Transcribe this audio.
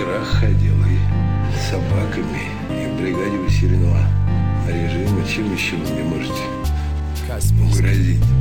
лагерях ходил, и с собаками, и в бригаде усиленного режима. Чем еще вы мне можете грозить?